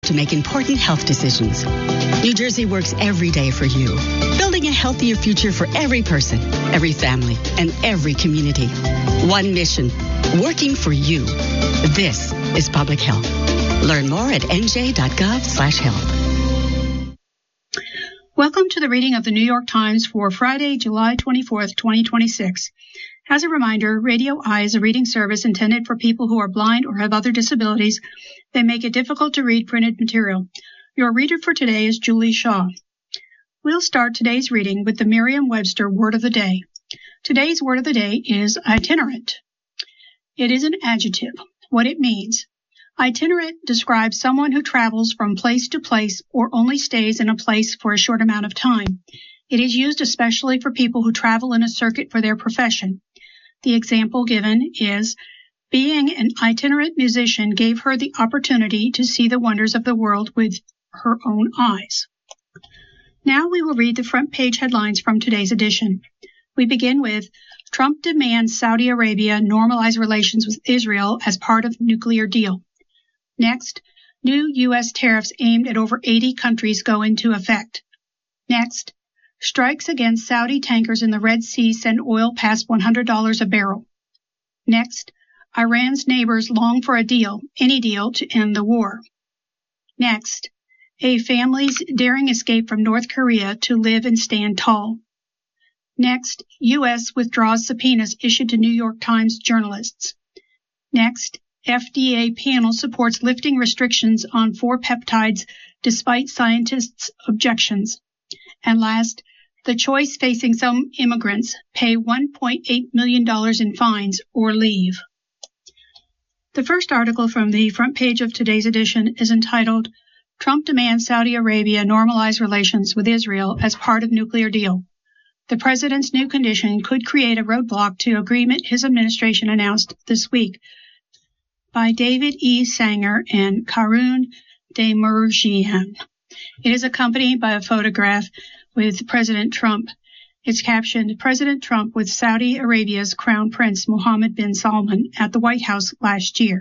to make important health decisions. New Jersey works every day for you, building a healthier future for every person, every family, and every community. One mission, working for you. This is public health. Learn more at nj.gov/health. Welcome to the reading of the New York Times for Friday, July 24th, 2026. As a reminder, Radio Eye is a reading service intended for people who are blind or have other disabilities that make it difficult to read printed material. Your reader for today is Julie Shaw. We'll start today's reading with the Merriam-Webster Word of the Day. Today's word of the day is itinerant. It is an adjective. What it means. Itinerant describes someone who travels from place to place or only stays in a place for a short amount of time. It is used especially for people who travel in a circuit for their profession. The example given is, being an itinerant musician gave her the opportunity to see the wonders of the world with her own eyes. Now we will read the front page headlines from today's edition. We begin with, Trump demands Saudi Arabia normalize relations with Israel as part of nuclear deal. Next, new U.S. tariffs aimed at over 80 countries go into effect. Next, strikes against Saudi tankers in the Red Sea send oil past $100 a barrel. Next, Iran's neighbors long for a deal, any deal, to end the war. Next, a family's daring escape from North Korea to live and stand tall. Next, U.S. withdraws subpoenas issued to New York Times journalists. Next, FDA panel supports lifting restrictions on 4 peptides despite scientists' objections. And last, the choice facing some immigrants, pay $1.8 million in fines or leave. The first article from the front page of today's edition is entitled, Trump demands Saudi Arabia normalize relations with Israel as part of nuclear deal. The president's new condition could create a roadblock to agreement his administration announced this week, by David E. Sanger and Karun Demirjian. It is accompanied by a photograph with President Trump. It's captioned, President Trump with Saudi Arabia's Crown Prince Mohammed bin Salman at the White House last year.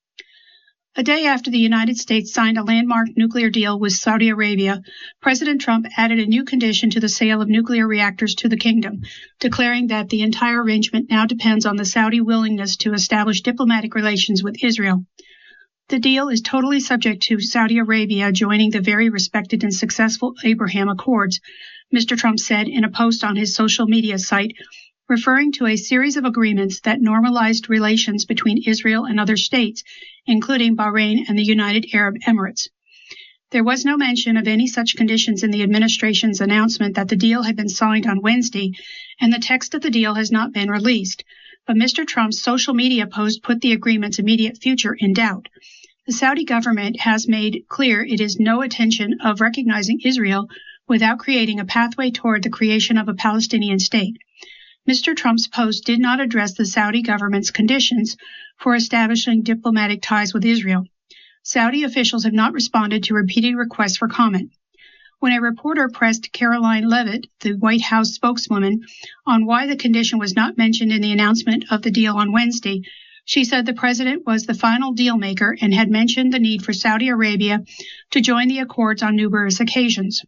A day after the United States signed a landmark nuclear deal with Saudi Arabia, President Trump added a new condition to the sale of nuclear reactors to the kingdom, declaring that the entire arrangement now depends on the Saudi willingness to establish diplomatic relations with Israel. The deal is totally subject to Saudi Arabia joining the very respected and successful Abraham Accords, Mr. Trump said in a post on his social media site, referring to a series of agreements that normalized relations between Israel and other states, including Bahrain and the United Arab Emirates. There was no mention of any such conditions in the administration's announcement that the deal had been signed on Wednesday, and the text of the deal has not been released. But Mr. Trump's social media post put the agreement's immediate future in doubt. The Saudi government has made clear it is no intention of recognizing Israel without creating a pathway toward the creation of a Palestinian state. Mr. Trump's post did not address the Saudi government's conditions for establishing diplomatic ties with Israel. Saudi officials have not responded to repeated requests for comment. When a reporter pressed Caroline Leavitt, the White House spokeswoman, on why the condition was not mentioned in the announcement of the deal on Wednesday, she said the president was the final deal maker and had mentioned the need for Saudi Arabia to join the accords on numerous occasions.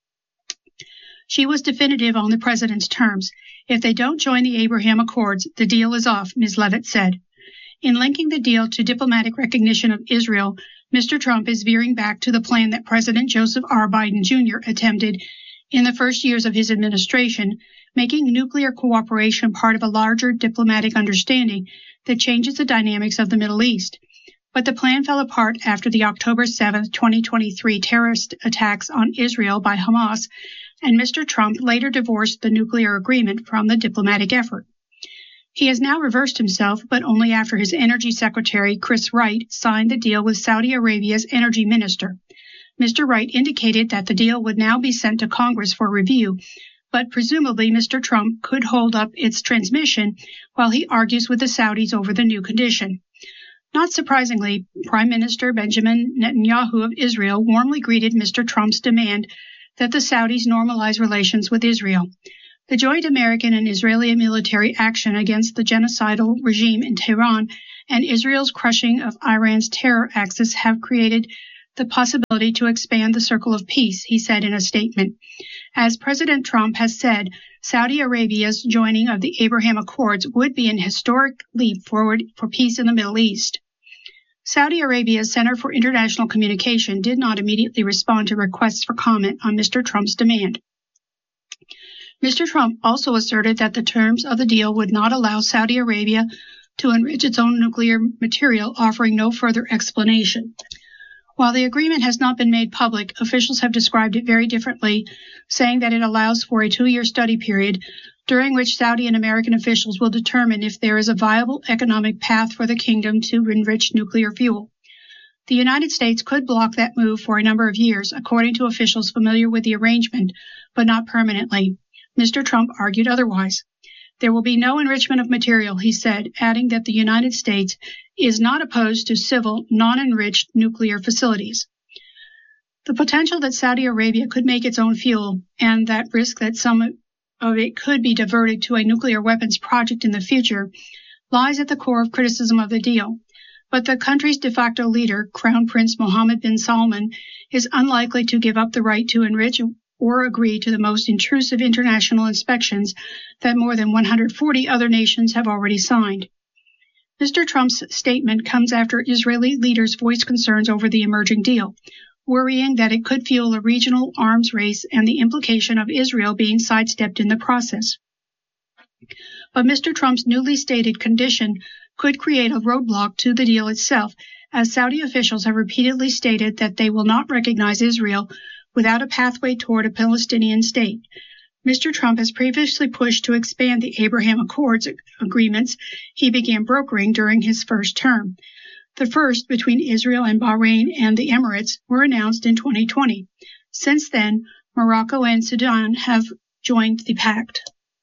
She was definitive on the president's terms. If they don't join the Abraham Accords, the deal is off, Ms. Leavitt said. In linking the deal to diplomatic recognition of Israel, Mr. Trump is veering back to the plan that President Joseph R. Biden Jr. attempted in the first years of his administration, making nuclear cooperation part of a larger diplomatic understanding that changes the dynamics of the Middle East. But the plan fell apart after the October 7, 2023 terrorist attacks on Israel by Hamas, and Mr. Trump later divorced the nuclear agreement from the diplomatic effort. He has now reversed himself, but only after his Energy Secretary, Chris Wright, signed the deal with Saudi Arabia's energy minister. Mr. Wright indicated that the deal would now be sent to Congress for review, but presumably Mr. Trump could hold up its transmission while he argues with the Saudis over the new condition. Not surprisingly, Prime Minister Benjamin Netanyahu of Israel warmly greeted Mr. Trump's demand that the Saudis normalize relations with Israel. The joint American and Israeli military action against the genocidal regime in Tehran and Israel's crushing of Iran's terror axis have created the possibility to expand the circle of peace, he said in a statement. As President Trump has said, Saudi Arabia's joining of the Abraham Accords would be an historic leap forward for peace in the Middle East. Saudi Arabia's Center for International Communication did not immediately respond to requests for comment on Mr. Trump's demand. Mr. Trump also asserted that the terms of the deal would not allow Saudi Arabia to enrich its own nuclear material, offering no further explanation. While the agreement has not been made public, officials have described it very differently, saying that it allows for a 2-year study period during which Saudi and American officials will determine if there is a viable economic path for the kingdom to enrich nuclear fuel. The United States could block that move for a number of years, according to officials familiar with the arrangement, but not permanently. Mr. Trump argued otherwise. There will be no enrichment of material, he said, adding that the United States is not opposed to civil, non-enriched nuclear facilities. The potential that Saudi Arabia could make its own fuel and that risk that some of it could be diverted to a nuclear weapons project in the future lies at the core of criticism of the deal. But the country's de facto leader, Crown Prince Mohammed bin Salman, is unlikely to give up the right to enrich or agree to the most intrusive international inspections that more than 140 other nations have already signed. Mr. Trump's statement comes after Israeli leaders voiced concerns over the emerging deal, worrying that it could fuel a regional arms race and the implication of Israel being sidestepped in the process. But Mr. Trump's newly stated condition could create a roadblock to the deal itself, as Saudi officials have repeatedly stated that they will not recognize Israel without a pathway toward a Palestinian state. Mr. Trump has previously pushed to expand the Abraham Accords agreements he began brokering during his first term. The first, between Israel and Bahrain and the Emirates, were announced in 2020. Since then, Morocco and Sudan have joined the pact.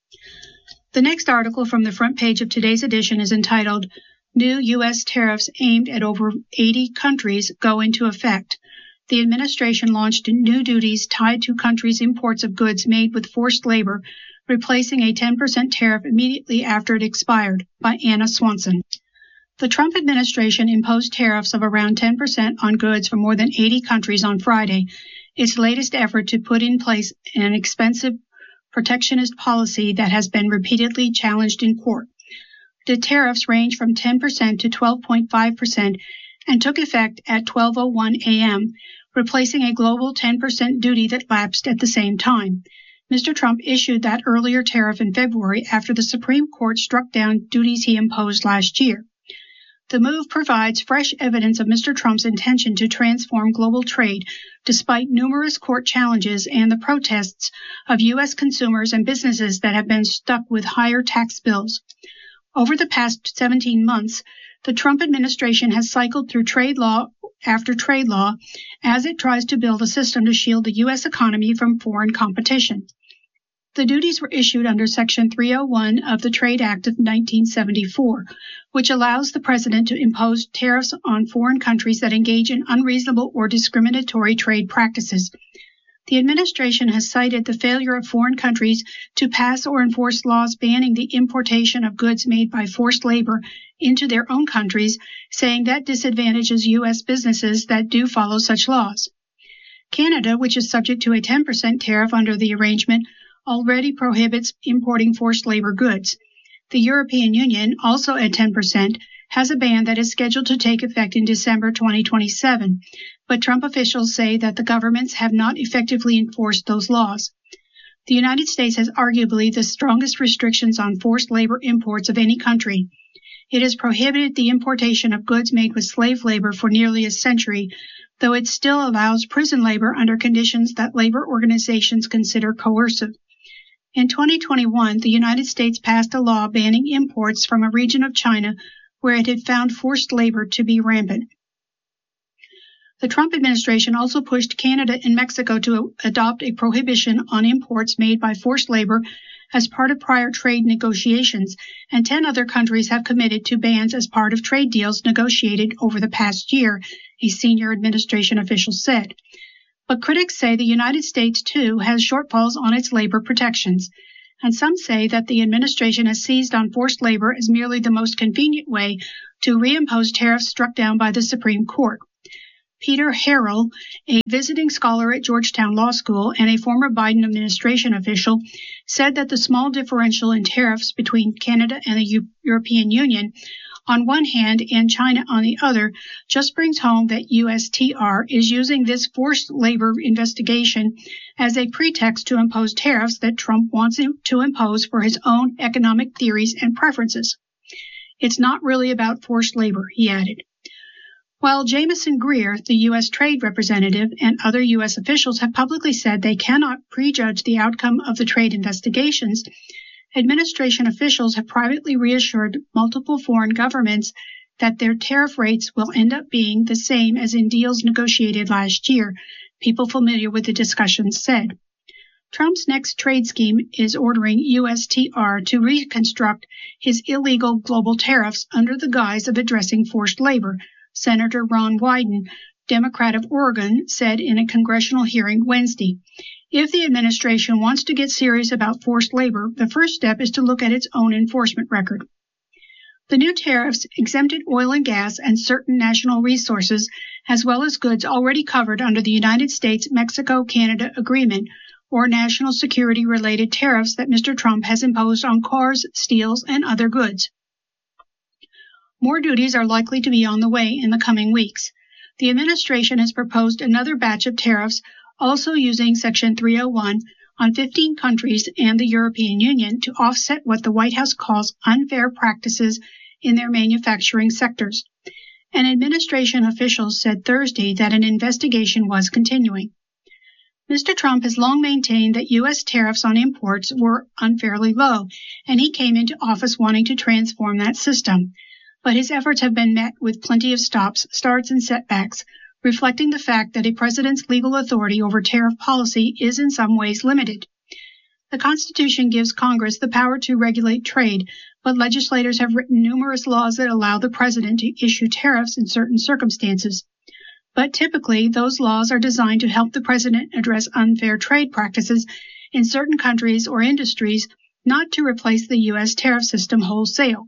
The next article from the front page of today's edition is entitled, New U.S. Tariffs Aimed at Over 80 Countries Go Into Effect. The administration launched new duties tied to countries' imports of goods made with forced labor, replacing a 10% tariff immediately after it expired, by Anna Swanson. The Trump administration imposed tariffs of around 10% on goods from more than 80 countries on Friday, its latest effort to put in place an expensive protectionist policy that has been repeatedly challenged in court. The tariffs range from 10% to 12.5% and took effect at 12:01 a.m., replacing a global 10% duty that lapsed at the same time. Mr. Trump issued that earlier tariff in February after the Supreme Court struck down duties he imposed last year. The move provides fresh evidence of Mr. Trump's intention to transform global trade, despite numerous court challenges and the protests of U.S. consumers and businesses that have been stuck with higher tax bills. Over the past 17 months, the Trump administration has cycled through trade law after trade law as it tries to build a system to shield the U.S. economy from foreign competition. The duties were issued under Section 301 of the Trade Act of 1974, which allows the president to impose tariffs on foreign countries that engage in unreasonable or discriminatory trade practices. The administration has cited the failure of foreign countries to pass or enforce laws banning the importation of goods made by forced labor into their own countries, saying that disadvantages U.S. businesses that do follow such laws. Canada, which is subject to a 10% tariff under the arrangement, already prohibits importing forced labor goods. The European Union, also at 10%, has a ban that is scheduled to take effect in December 2027, but Trump officials say that the governments have not effectively enforced those laws. The United States has arguably the strongest restrictions on forced labor imports of any country. It has prohibited the importation of goods made with slave labor for nearly a century, though it still allows prison labor under conditions that labor organizations consider coercive. In 2021, the United States passed a law banning imports from a region of China where it had found forced labor to be rampant. The Trump administration also pushed Canada and Mexico to adopt a prohibition on imports made by forced labor as part of prior trade negotiations, and 10 other countries have committed to bans as part of trade deals negotiated over the past year, a senior administration official said. But critics say the United States, too, has shortfalls on its labor protections, and some say that the administration has seized on forced labor as merely the most convenient way to reimpose tariffs struck down by the Supreme Court. Peter Harrell, a visiting scholar at Georgetown Law School and a former Biden administration official, said that the small differential in tariffs between Canada and the European Union on one hand and China on the other just brings home that USTR is using this forced labor investigation as a pretext to impose tariffs that Trump wants to impose for his own economic theories and preferences. It's not really about forced labor, he added. While Jamieson Greer, the U.S. trade representative, and other U.S. officials have publicly said they cannot prejudge the outcome of the trade investigations, administration officials have privately reassured multiple foreign governments that their tariff rates will end up being the same as in deals negotiated last year, people familiar with the discussions said. Trump's next trade scheme is ordering USTR to reconstruct his illegal global tariffs under the guise of addressing forced labor, Senator Ron Wyden, Democrat of Oregon, said in a congressional hearing Wednesday. If the administration wants to get serious about forced labor, the first step is to look at its own enforcement record. The new tariffs exempted oil and gas and certain national resources, as well as goods already covered under the United States-Mexico-Canada Agreement, or national security-related tariffs that Mr. Trump has imposed on cars, steels, and other goods. More duties are likely to be on the way in the coming weeks. The administration has proposed another batch of tariffs, also using Section 301, on 15 countries and the European Union to offset what the White House calls unfair practices in their manufacturing sectors. An administration official said Thursday that an investigation was continuing. Mr. Trump has long maintained that U.S. tariffs on imports were unfairly low, and he came into office wanting to transform that system. But his efforts have been met with plenty of stops, starts, and setbacks, reflecting the fact that a president's legal authority over tariff policy is in some ways limited. The Constitution gives Congress the power to regulate trade, but legislators have written numerous laws that allow the president to issue tariffs in certain circumstances. But typically, those laws are designed to help the president address unfair trade practices in certain countries or industries, not to replace the U.S. tariff system wholesale.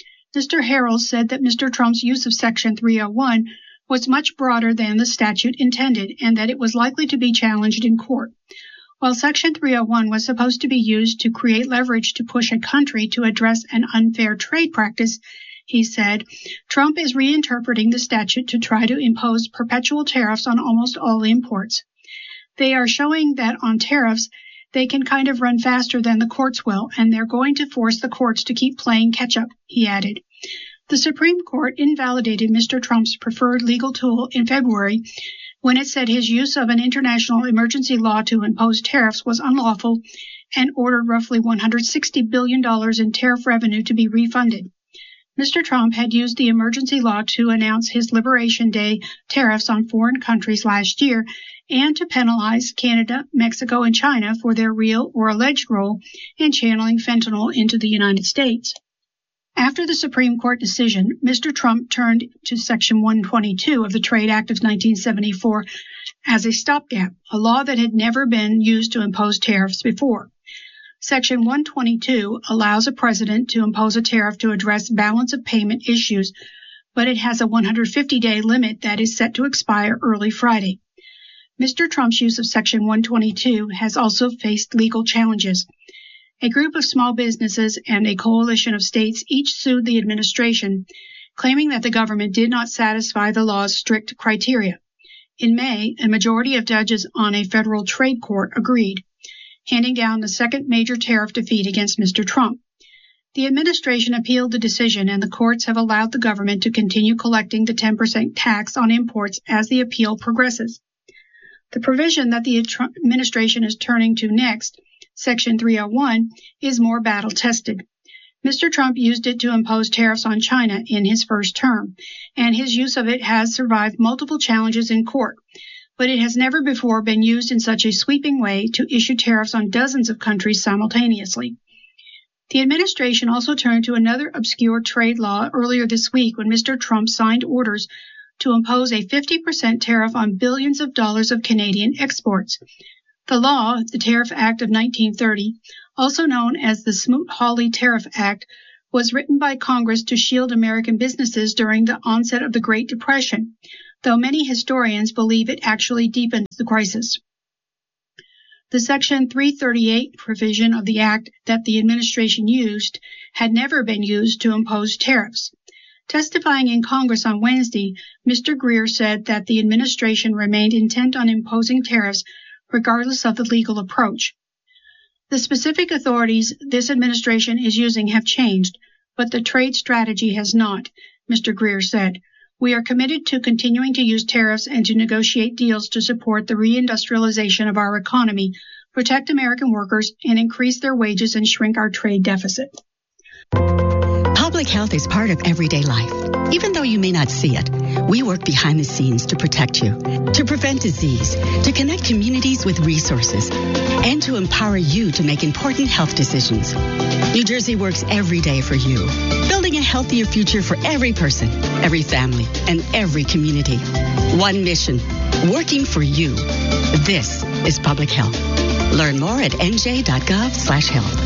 Mr. Harrell said that Mr. Trump's use of Section 301 was much broader than the statute intended and that it was likely to be challenged in court. While Section 301 was supposed to be used to create leverage to push a country to address an unfair trade practice, he said, Trump is reinterpreting the statute to try to impose perpetual tariffs on almost all imports. They are showing that on tariffs, they can kind of run faster than the courts will, and they're going to force the courts to keep playing catch-up, he added. The Supreme Court invalidated Mr. Trump's preferred legal tool in February when it said his use of an international emergency law to impose tariffs was unlawful and ordered roughly $160 billion in tariff revenue to be refunded. Mr. Trump had used the emergency law to announce his Liberation Day tariffs on foreign countries last year and to penalize Canada, Mexico, and China for their real or alleged role in channeling fentanyl into the United States. After the Supreme Court decision, Mr. Trump turned to Section 122 of the Trade Act of 1974 as a stopgap, a law that had never been used to impose tariffs before. Section 122 allows a president to impose a tariff to address balance of payment issues, but it has a 150-day limit that is set to expire early Friday. Mr. Trump's use of Section 122 has also faced legal challenges. A group of small businesses and a coalition of states each sued the administration, claiming that the government did not satisfy the law's strict criteria. In May, a majority of judges on a federal trade court agreed, handing down the second major tariff defeat against Mr. Trump. The administration appealed the decision, and the courts have allowed the government to continue collecting the 10% tax on imports as the appeal progresses. The provision that the administration is turning to next, Section 301, is more battle-tested. Mr. Trump used it to impose tariffs on China in his first term, and his use of it has survived multiple challenges in court, but it has never before been used in such a sweeping way to issue tariffs on dozens of countries simultaneously. The administration also turned to another obscure trade law earlier this week when Mr. Trump signed orders to impose a 50% tariff on billions of dollars of Canadian exports. The law, the Tariff Act of 1930, also known as the Smoot-Hawley Tariff Act, was written by Congress to shield American businesses during the onset of the Great Depression, though many historians believe it actually deepens the crisis. The Section 338 provision of the act that the administration used had never been used to impose tariffs. Testifying in Congress on Wednesday, Mr. Greer said that the administration remained intent on imposing tariffs regardless of the legal approach. The specific authorities this administration is using have changed, but the trade strategy has not, Mr. Greer said. We are committed to continuing to use tariffs and to negotiate deals to support the reindustrialization of our economy, protect American workers, and increase their wages and shrink our trade deficit. Public health is part of everyday life. Even though you may not see it, we work behind the scenes to protect you, to prevent disease, to connect communities with resources, and to empower you to make important health decisions. New Jersey works every day for you, building a healthier future for every person, every family, and every community. One mission, working for you. This is public health. Learn more at nj.gov/health.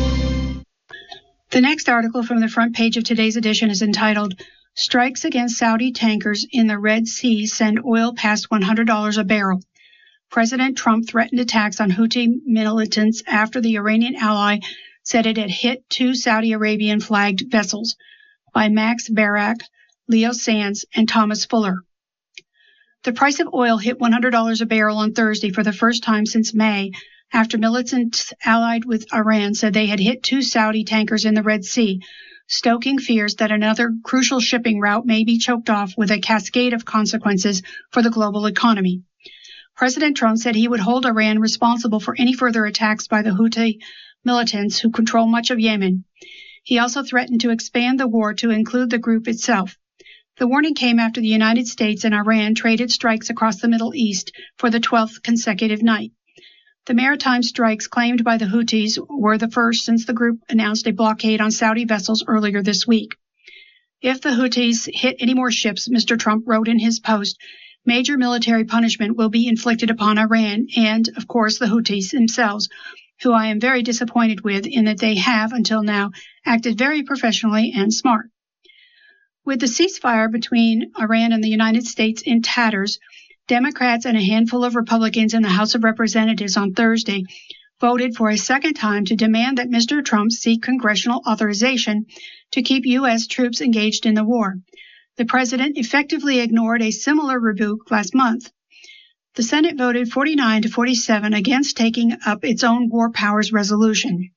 The next article from the front page of today's edition is entitled, Strikes Against Saudi Tankers in the Red Sea Send Oil Past $100 a Barrel. President Trump threatened attacks on Houthi militants after the Iranian ally said it had hit 2 Saudi Arabian-flagged vessels, by Max Barak, Leo Sands, and Thomas Fuller. The price of oil hit $100 a barrel on Thursday for the first time since May, after militants allied with Iran said they had hit 2 Saudi tankers in the Red Sea, stoking fears that another crucial shipping route may be choked off with a cascade of consequences for the global economy. President Trump said he would hold Iran responsible for any further attacks by the Houthi militants who control much of Yemen. He also threatened to expand the war to include the group itself. The warning came after the United States and Iran traded strikes across the Middle East for the 12th consecutive night. The maritime strikes claimed by the Houthis were the first since the group announced a blockade on Saudi vessels earlier this week. If the Houthis hit any more ships, Mr. Trump wrote in his post, major military punishment will be inflicted upon Iran and, of course, the Houthis themselves, who I am very disappointed with in that they have, until now, acted very professionally and smart. With the ceasefire between Iran and the United States in tatters, Democrats and a handful of Republicans in the House of Representatives on Thursday voted for a second time to demand that Mr. Trump seek congressional authorization to keep U.S. troops engaged in the war. The president effectively ignored a similar rebuke last month. The Senate voted 49 to 47 against taking up its own war powers resolution.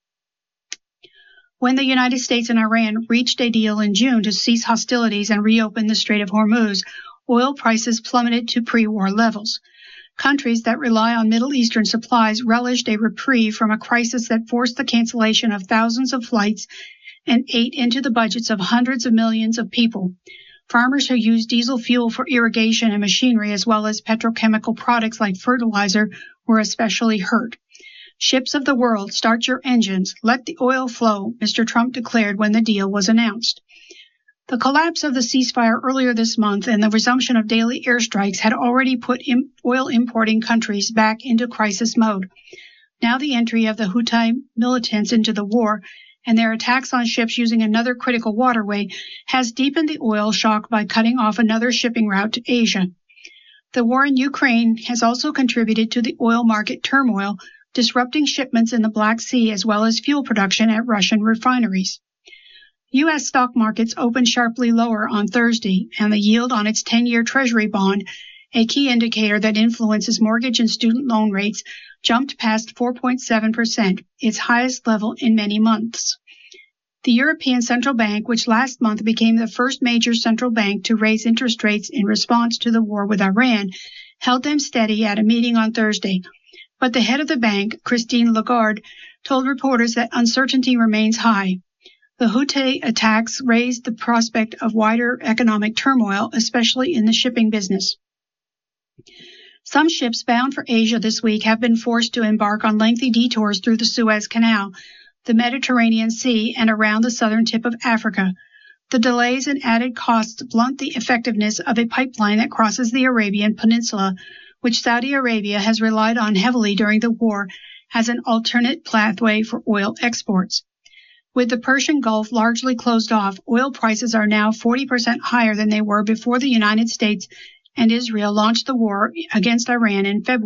When the United States and Iran reached a deal in June to cease hostilities and reopen the Strait of Hormuz, oil prices plummeted to pre-war levels. Countries that rely on Middle Eastern supplies relished a reprieve from a crisis that forced the cancellation of thousands of flights and ate into the budgets of hundreds of millions of people. Farmers who use diesel fuel for irrigation and machinery, as well as petrochemical products like fertilizer, were especially hurt. Ships of the world, start your engines. Let the oil flow, Mr. Trump declared when the deal was announced. The collapse of the ceasefire earlier this month and the resumption of daily airstrikes had already put oil importing countries back into crisis mode. Now the entry of the Houthi militants into the war and their attacks on ships using another critical waterway has deepened the oil shock by cutting off another shipping route to Asia. The war in Ukraine has also contributed to the oil market turmoil, disrupting shipments in the Black Sea as well as fuel production at Russian refineries. U.S. stock markets opened sharply lower on Thursday, and the yield on its 10-year Treasury bond, a key indicator that influences mortgage and student loan rates, jumped past 4.7%, its highest level in many months. The European Central Bank, which last month became the first major central bank to raise interest rates in response to the war with Iran, held them steady at a meeting on Thursday. But the head of the bank, Christine Lagarde, told reporters that uncertainty remains high. The Houthi attacks raised the prospect of wider economic turmoil, especially in the shipping business. Some ships bound for Asia this week have been forced to embark on lengthy detours through the Suez Canal, the Mediterranean Sea, and around the southern tip of Africa. The delays and added costs blunt the effectiveness of a pipeline that crosses the Arabian Peninsula, which Saudi Arabia has relied on heavily during the war as an alternate pathway for oil exports. With the Persian Gulf largely closed off, oil prices are now 40% higher than they were before the United States and Israel launched the war against Iran in February